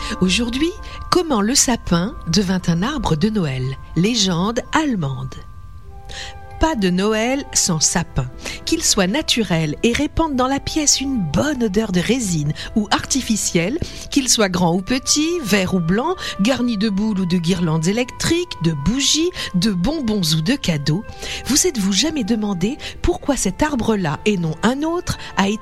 Aujourd'hui, comment le sapin devint un arbre de Noël, légende allemande. Pas de Noël sans sapin. Qu'il soit naturel et répande dans la pièce une bonne odeur de résine ou artificielle, qu'il soit grand ou petit, vert ou blanc, garni de boules ou de guirlandes électriques, de bougies, de bonbons ou de cadeaux, vous êtes-vous jamais demandé pourquoi cet arbre-là et non un autre a été